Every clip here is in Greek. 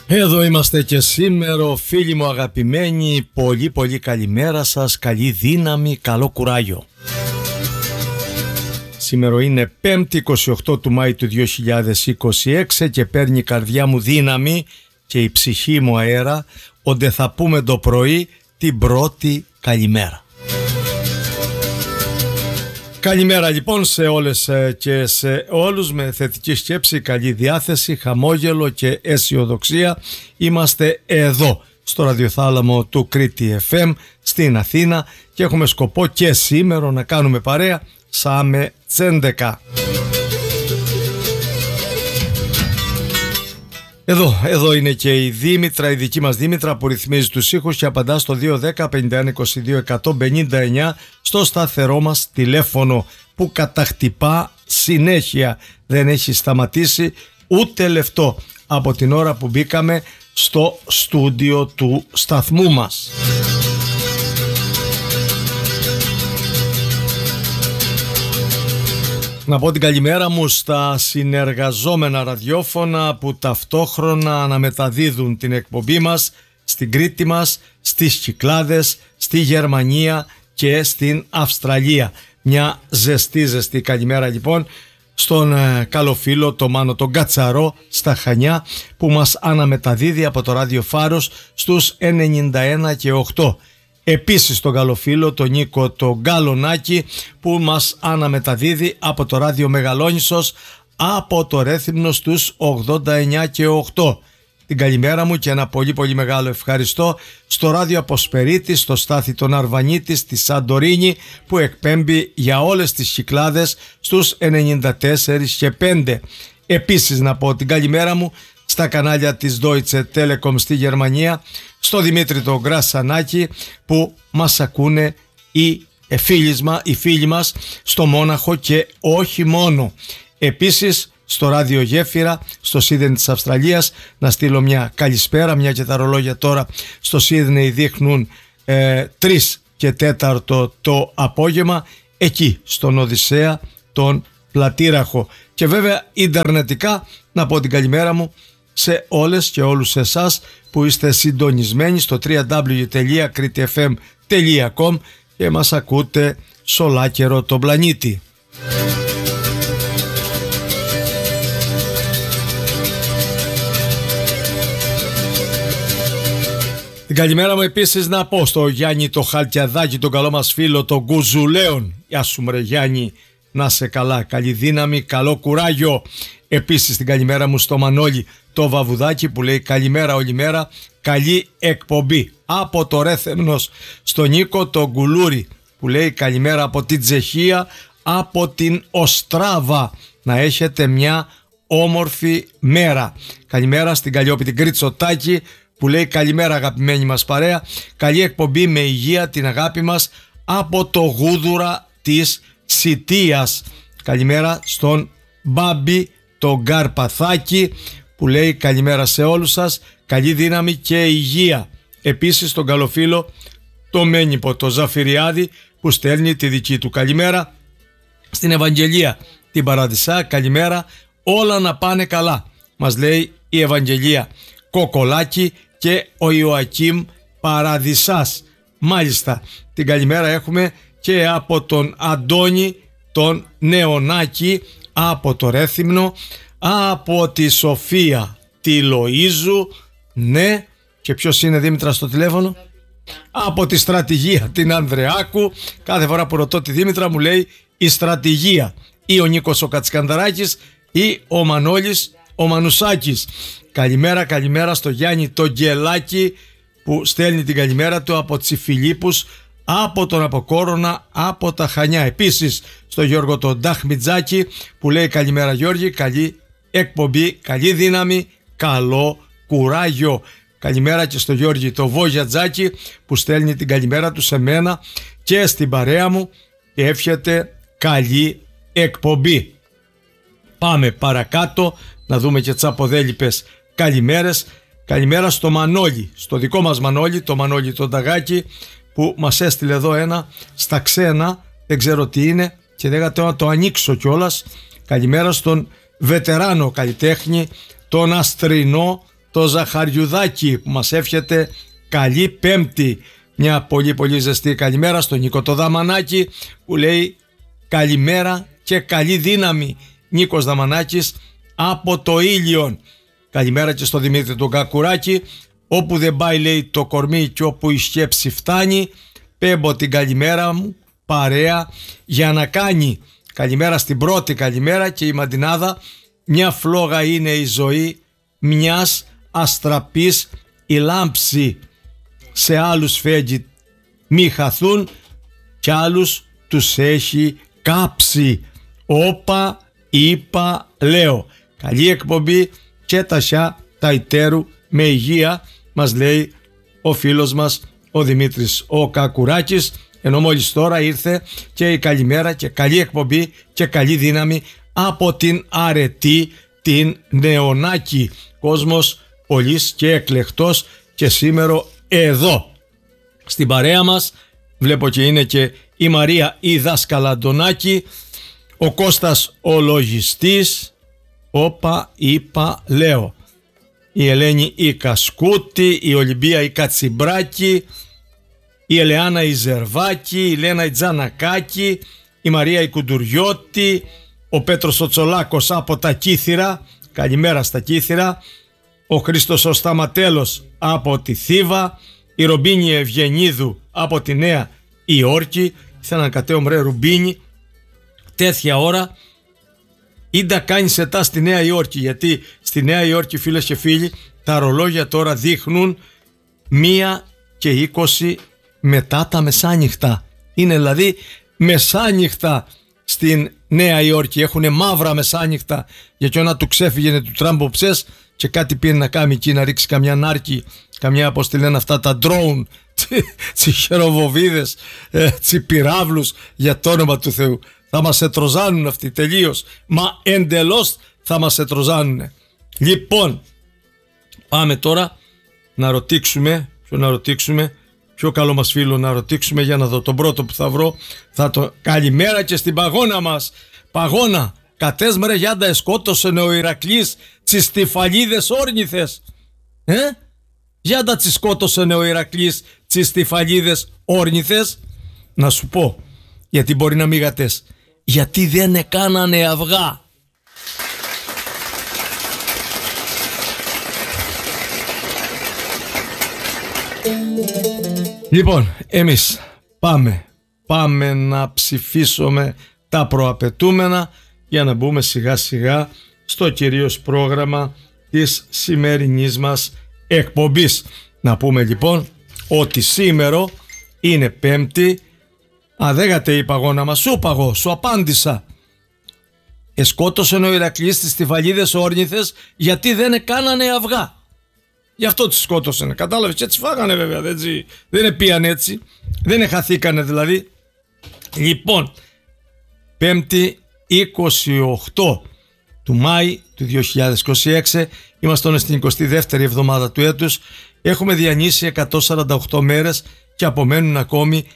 Εδώ είμαστε και σήμερα, φίλοι μου αγαπημένοι. Πολύ καλημέρα σας, καλή δύναμη, καλό κουράγιο. Σήμερα είναι 5η 28 του Μάη του 2026 και παίρνει η καρδιά μου δύναμη και η ψυχή μου αέρα, όντε θα πούμε το πρωί την πρώτη καλημέρα. Καλημέρα λοιπόν σε όλες και σε όλους, με θετική σκέψη, καλή διάθεση, χαμόγελο και αισιοδοξία. Είμαστε εδώ στο ραδιοθάλαμο του Κρήτη FM στην Αθήνα και έχουμε σκοπό και σήμερα να κάνουμε παρέα σαν με τσέντεκα. Εδώ είναι και η Δήμητρα, η δική μας Δήμητρα που ρυθμίζει τους ήχους και απαντά στο 210-51-22-159 στο σταθερό μας τηλέφωνο που καταχτυπά συνέχεια. Δεν έχει σταματήσει ούτε λεπτό από την ώρα που μπήκαμε στο στούντιο του σταθμού μας. Να πω την καλημέρα μου στα συνεργαζόμενα ραδιόφωνα που ταυτόχρονα αναμεταδίδουν την εκπομπή μας στην Κρήτη μας, στις Κυκλάδες, στη Γερμανία και στην Αυστραλία. Μια ζεστή καλημέρα λοιπόν στον καλό φίλο το Μάνο τον Κατσαρό στα Χανιά που μας αναμεταδίδει από το ράδιο Φάρος στους 91 και 8. Επίσης τον καλό φίλο τον Νίκο τον Γκαλονάκη που μας αναμεταδίδει από το ράδιο Μεγαλόνισσος από το Ρέθυμνο στους 89 και 8. Την καλημέρα μου και ένα πολύ μεγάλο ευχαριστώ στο ράδιο Αποσπερίτη, στο Στάθη τον Αρβανίτη στη Σαντορίνη που εκπέμπει για όλες τις Κυκλάδες στους 94 και 5. Επίσης να πω την καλημέρα μου στα κανάλια της Deutsche Telekom στη Γερμανία, στο Δημήτρη τον Γκρασανάκη που μας ακούνε οι φίλοι μας στο Μόναχο και όχι μόνο. Επίσης στο ράδιο Γέφυρα, στο Σίδνεϊ της Αυστραλίας, να στείλω μια καλησπέρα, μια και τα ρολόγια τώρα στο Σίδνεϊ δείχνουν 3 και 4 το απόγευμα, εκεί στον Οδυσσέα τον Πλατήραχο. Και βέβαια ιντερνετικά να πω την καλημέρα μου σε όλες και όλους εσάς που είστε συντονισμένοι στο www.kritfm.com και μας ακούτε σ' ολάκερο τον πλανήτη. Την καλημέρα μου επίσης να πω στο Γιάννη το Χαλκιαδάκι, τον καλό μας φίλο τον Κουζουλέον. Γεια σου μωρέ Γιάννη, να σε καλά, καλή δύναμη, καλό κουράγιο. Επίσης την καλημέρα μου στο Μανώλη το Βαβουδάκι που λέει καλημέρα όλη μέρα, καλή εκπομπή. Από το Ρέθεμνος στο Νίκο το Γκουλούρι που λέει καλημέρα από την Τσεχία, από την Οστράβα. Να έχετε μια όμορφη μέρα. Καλημέρα στην Καλλιόπη την Κριτσοτάκη που λέει καλημέρα αγαπημένη μας παρέα, καλή εκπομπή με υγεία την αγάπη μας από το Γούδουρα της Σιτίας. Καλημέρα στον Μπάμπη τον Καρπαθάκη που λέει καλημέρα σε όλους σας, καλή δύναμη και υγεία. Επίσης τον καλό φίλο το Μένιπο το Ζαφυριάδη που στέλνει τη δική του καλημέρα. Στην Ευαγγελία την Παραδισά καλημέρα, όλα να πάνε καλά, μας λέει η Ευαγγελία Κοκολάκη και ο Ιωακίμ Παραδισάς. Μάλιστα την καλημέρα έχουμε και από τον Αντώνη τον Νεονάκη από το Ρέθυμνο, από τη Σοφία τη Λοΐζου, ναι, και ποιος είναι Δήμητρα στο τηλέφωνο, από τη Στρατηγία την Ανδρεάκου. Κάθε φορά που ρωτώ τη Δήμητρα μου λέει η Στρατηγία, ή ο Νίκος ο Κατσκανδαράκης ή ο Μανώλης ο Μανουσάκης. Καλημέρα στο Γιάννη το Γκελάκη που στέλνει την καλημέρα του από Τσιφιλίππους, από τον Αποκόρονα, από τα Χανιά. Επίσης στο Γιώργο τον Νταχμιτζάκη που λέει καλημέρα Γιώργη, καλή εκπομπή, καλή δύναμη, καλό κουράγιο. Καλημέρα και στο Γιώργη το Βόγιατζάκη που στέλνει την καλημέρα του σε μένα και στην παρέα μου και εύχεται καλή εκπομπή. Πάμε παρακάτω να δούμε και τις αποδέλειπες καλημέρες. Καλημέρα στο Μανώλη, στο δικό μας Μανώλη, το Μανώλη τον Ταγάκη που μας έστειλε εδώ ένα στα ξένα, δεν ξέρω τι είναι και δεν κατέβα να το ανοίξω κιόλας. Καλημέρα στον βετεράνο καλλιτέχνη, τον Αστρινό, το Ζαχαριουδάκι που μας εύχεται καλή Πέμπτη. Μια πολύ πολύ ζεστή καλημέρα στον Νίκο το Δαμανάκη που λέει καλημέρα και καλή δύναμη. Νίκος Δαμανάκης από το Ήλιον. Καλημέρα και στο Δημήτρη του Κακουράκη. Όπου δεν πάει λέει το κορμί και όπου η σκέψη φτάνει, πέμπω την καλημέρα μου παρέα για να κάνει. Καλημέρα στην πρώτη καλημέρα και η Μαντινάδα. Μια φλόγα είναι η ζωή μιας αστραπής η λάμψη. Σε άλλους φέγγει μη χαθούν κι άλλους τους έχει κάψει. Όπα είπα λέω. Καλή εκπομπή και τασιά τα ητέρου με υγεία, μας λέει ο φίλος μας ο Δημήτρης ο Κακουράκης, ενώ μόλις τώρα ήρθε και η καλημέρα και καλή εκπομπή και καλή δύναμη από την αρετή την Νεωνάκη. Κόσμος πολύς και εκλεκτός και σήμερα εδώ στην παρέα μας. Βλέπω και είναι και η Μαρία η δάσκαλα Αντωνάκη, ο Κώστας ο λογιστής, όπα είπα λέω, η Ελένη η Κασκούτη, η Ολυμπία η Κατσιμπράκη, η Ελεάνα η Ζερβάκη, η Λένα η Τζανακάκη, η Μαρία η Κουντουριώτη, ο Πέτρος ο Τσολάκος από τα Κύθυρα, καλημέρα στα Κύθυρα, ο Χρήστος ο Σταματέλος από τη Θήβα, η Ρομπίνη Ευγενίδου από τη Νέα Υόρκη. Θέλω να κατέω μρε Ρουμπίνη τέτοια ώρα ίντα κάνει σετά στη Νέα Υόρκη, γιατί στη Νέα Υόρκη φίλες και φίλοι τα ρολόγια τώρα δείχνουν 1:20 μετά τα μεσάνυχτα. Είναι δηλαδή μεσάνυχτα στην Νέα Υόρκη, έχουν μαύρα μεσάνυχτα, γιατί όταν του ξέφυγε του Τραμπ ψες και κάτι πήρε να κάνει εκεί, να ρίξει καμιά νάρκη, καμιά πως τη λένε αυτά τα drone, τσιχεροβοβίδες, τσιπυράβλους, για το όνομα του Θεού. Θα μας ετροζάνουν αυτοί τελείως, μα εντελώς θα μας ετροζάνουν. Λοιπόν, πάμε τώρα να ρωτήξουμε, ποιο καλό μας φίλο να ρωτήξουμε, για να δω τον πρώτο που θα βρω. Καλημέρα και στην Παγώνα μας. Παγώνα, κατέσμερε γιάντα εσκότωσε ο Ηρακλής τις τυφαλίδες όρνηθες. Γιάντα τις σκότωσε ο Ηρακλής τις τυφαλίδες όρνηθες. Να σου πω, γιατί μπορεί να μην γατές. Γιατί δεν έκανανε αυγά. Λοιπόν, εμείς πάμε να ψηφίσουμε τα προαπαιτούμενα για να μπούμε σιγά σιγά στο κυρίως πρόγραμμα της σημερινής μας εκπομπής. Να πούμε λοιπόν ότι σήμερα είναι Πέμπτη. Αδέγατε η Παγώνα μας, σου απάντησα. Εσκότωσε ο Ηρακλής τις τυφαλίδες όρνηθες γιατί δεν έκανανε αυγά. Γι' αυτό τις σκότωσαν. Κατάλαβες, έτσι φάγανε βέβαια, δεν πήγαν έτσι, δεν χαθήκανε δηλαδή. Λοιπόν, Πέμπτη 28 του Μάη του 2026, είμαστε στην 22η εβδομάδα του έτους, έχουμε διανύσει 148 μέρες και απομένουν ακόμη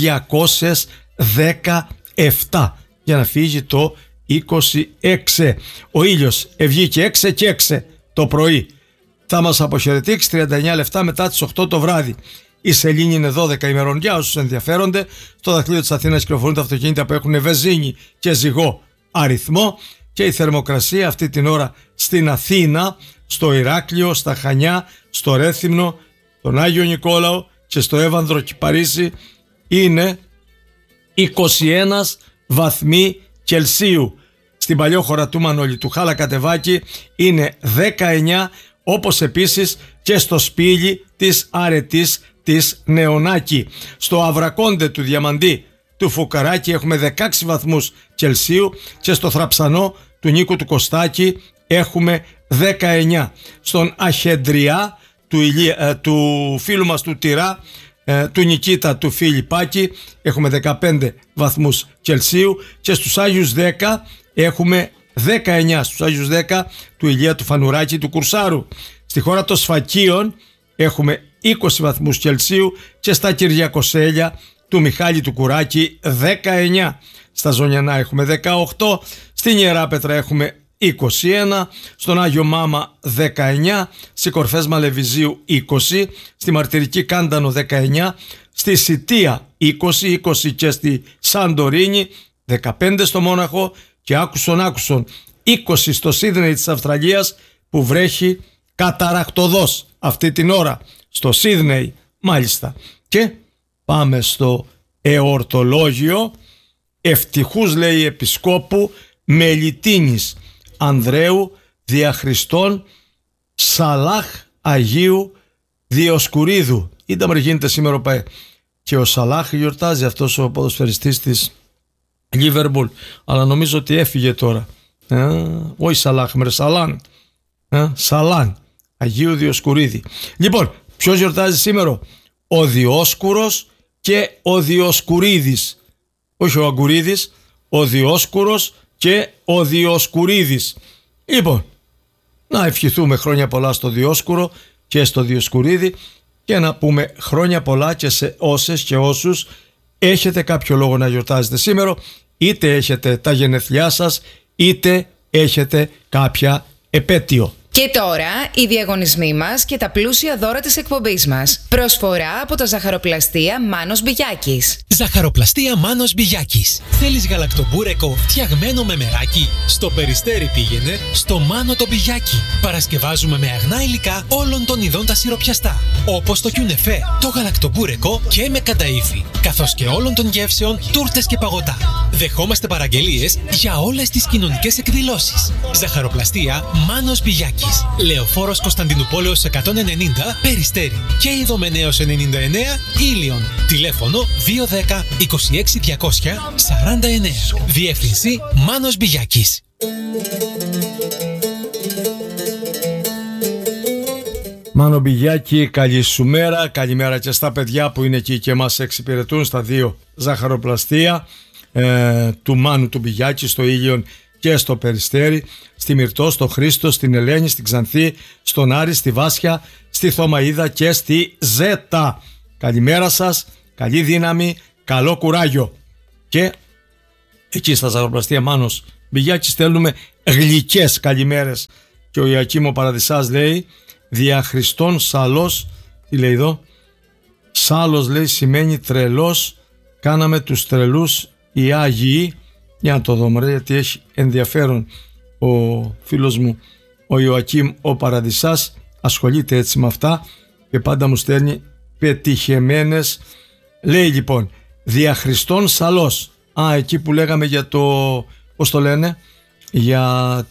217 για να φύγει το 26. Ο ήλιος βγήκε 6 και 6 το πρωί. Θα μας αποχαιρετήσει 39 λεπτά μετά τις 8 το βράδυ. Η σελήνη είναι 12 ημερών για όσους ενδιαφέρονται. Στο δακτύλιο της Αθήνας κυκλοφορούν τα αυτοκίνητα που έχουν βενζίνη και ζυγό αριθμό. Και η θερμοκρασία αυτή την ώρα στην Αθήνα, στο Ηράκλειο, στα Χανιά, στο Ρέθυμνο, τον Άγιο Νικόλαο και στο Εύανδρο και Παρίσι είναι 21 βαθμοί Κελσίου. Στην Παλιόχώρα του Μανώλη του Χάλα Κατεβάκη είναι 19, όπως επίσης και στο Σπήλι της Αρετής της Νεωνάκη. Στο Αβρακόντε του Διαμαντή του Φουκαράκη έχουμε 16 βαθμούς Κελσίου και στο Θραψανό του Νίκου του Κωστάκη έχουμε 19. Στον Αχεντριά του φίλου μας του Τυρά, του Νικήτα του Φιλιππάκη έχουμε 15 βαθμούς Κελσίου και στους Άγιους 10 έχουμε 19, στους Άγιους 10 του Ηλία του Φανουράκη του Κουρσάρου. Στη χώρα των Σφακίων έχουμε 20 βαθμούς Κελσίου και στα Κυριακοσέλια του Μιχάλη του Κουράκη 19. Στα Ζωνιανά έχουμε 18, στην Ιεράπετρα έχουμε 21, στον Άγιο Μάμα 19, στη Κορφές Μαλεβιζίου 20, στη Μαρτυρική Κάντανο 19, στη Σιτία 20 και στη Σαντορίνη 15 στο Μόναχο και άκουσον 20 στο Σίδνεϊ της Αυστραλίας που βρέχει καταρακτωδώς αυτή την ώρα, στο Σίδνεϊ μάλιστα. Και πάμε στο εορτολόγιο ευτυχούς, λέει, Επισκόπου Μελιτίνης Ανδρέου Διαχριστών Σαλάχ Αγίου Διοσκουρίδου. Είδαμε γίνεται σήμερα και ο Σαλάχ γιορτάζει, αυτός ο ποδοσφαιριστής της Λίβερπουλ, αλλά νομίζω ότι έφυγε τώρα. Όχι Σαλάχ, Σαλάν. Σαλάν Αγίου Διοσκουρίδη. Λοιπόν, ποιος γιορτάζει σήμερα? Ο Διόσκουρος και ο Διοσκουρίδης. Όχι ο Αγκουρίδης, ο Διόσκουρος και ο Διοσκουρίδης. Λοιπόν, να ευχηθούμε χρόνια πολλά στο Διόσκουρο και στο Διοσκουρίδη και να πούμε χρόνια πολλά και σε όσες και όσους έχετε κάποιο λόγο να γιορτάζετε σήμερα, είτε έχετε τα γενεθλιά σας, είτε έχετε κάποια επέτειο. Και τώρα οι διαγωνισμοί μας και τα πλούσια δώρα της εκπομπής μας. Προσφορά από τα Ζαχαροπλαστεία Μάνος Μπιγιάκης. Ζαχαροπλαστεία Μάνος Μπιγιάκης. Θέλεις γαλακτομπούρεκο φτιαγμένο με μεράκι? Στο Περιστέρι πήγαινε στο Μάνο το Μπιγιάκι. Παρασκευάζουμε με αγνά υλικά όλων των ειδών τα σιροπιαστά, όπως το κιουνεφέ, το γαλακτομπούρεκο και με καταΐφι, καθώς και όλων των γεύσεων, τούρτες και παγωτά. Δεχόμαστε παραγγελίες για όλες τις κοινωνικές εκδηλώσεις. Ζαχαροπλαστεία Μάνος Μπιγιάκης. Λεωφόρος Κωνσταντινουπόλεως 190 Περιστέρι και Ιδωμενέως 99 Ήλιον. Τηλέφωνο 210 26 200 49. Διεύθυνση Μάνος Μπιγιάκης. Μάνο Μπιγιάκη, καλή σου μέρα. Καλημέρα και στα παιδιά που είναι εκεί και μας εξυπηρετούν στα δύο ζαχαροπλαστεία του Μάνου του Μπιγιάκη, στο Ήλιον και στο Περιστέρι, στη Μυρτώ, στο Χρήστο, στην Ελένη, στην Ξανθή, στον Άρη, στη Βάσια, στη Θωμαΐδα και στη Ζέτα. Καλημέρα σας, καλή δύναμη, καλό κουράγιο. Και εκεί στα ζαχαροπλαστεία Μάνος Μπιγιάκη στέλνουμε γλυκές καλημέρες. Και ο Ιακίμο Παραδεισάς λέει δια Χριστόν Σαλός, τι λέει εδώ? Σάλος, λέει, σημαίνει τρελός, κάναμε τους τρελούς οι Άγιοι. Για να το δούμε, γιατί έχει ενδιαφέρον ο φίλος μου ο Ιωακίμ ο Παραδεισάς, ασχολείται έτσι με αυτά και πάντα μου στέλνει πετυχεμένες. Λέει λοιπόν δια Χριστόν Σαλός, εκεί που λέγαμε για το, πώς το λένε, για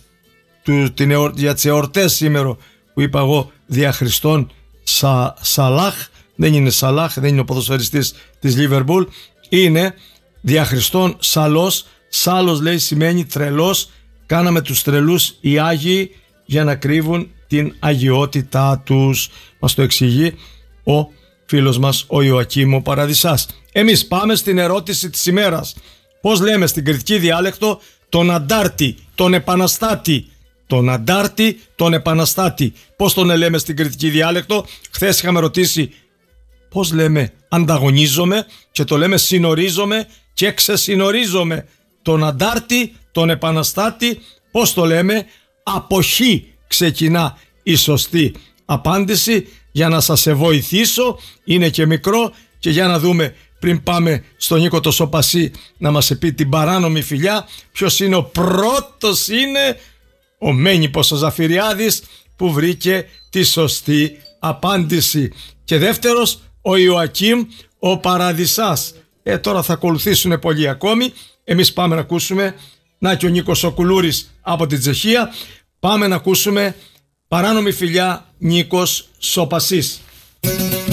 τις εορτές σήμερα που είπα εγώ, δια Χριστόν Σαλάχ, δεν είναι Σαλάχ, δεν είναι ο ποδοσφαιριστής της Λίβερπουλ, είναι δια Χριστόν Σαλός. Σάλος, λέει, σημαίνει τρελός, κάναμε τους τρελούς οι Άγιοι για να κρύβουν την αγιότητά τους. Μας το εξηγεί ο φίλος μας ο Ιωακίμ Παραδεισάς. Εμείς πάμε στην ερώτηση της ημέρας. Πώς λέμε στην κρητική διάλεκτο τον αντάρτη, τον επαναστάτη? Τον αντάρτη, τον επαναστάτη. Πώς τον λέμε στην κρητική διάλεκτο? Χθες είχαμε ρωτήσει πώς λέμε ανταγωνίζομαι και το λέμε συνορίζομαι και ξεσυνορίζομαι. Τον αντάρτη, τον επαναστάτη, πώς το λέμε? Από χ ξεκινά η σωστή απάντηση, για να σας βοηθήσω. Είναι και μικρό και για να δούμε πριν πάμε στον Νίκο το Σοπασί να μας πει την παράνομη φιλιά. Ποιος είναι ο πρώτος? Είναι ο Μένυπος ο Ζαφυριάδης που βρήκε τη σωστή απάντηση. Και δεύτερος ο Ιωακίμ ο Παραδεισάς. Τώρα θα ακολουθήσουν πολλοί ακόμη. Εμείς πάμε να ακούσουμε, να και ο Νίκος ο Κουλούρης από την Τσεχία, πάμε να ακούσουμε παράνομη φιλιά Νίκος Σοπασής.